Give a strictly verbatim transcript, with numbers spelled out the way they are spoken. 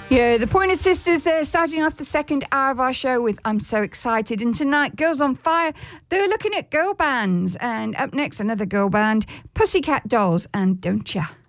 Yeah, the Pointer Sisters, they're starting off the second hour of our show with I'm So Excited. And tonight, Girls on Fire, they're looking at girl bands. And up next, another girl band, Pussycat Dolls and Don't Ya.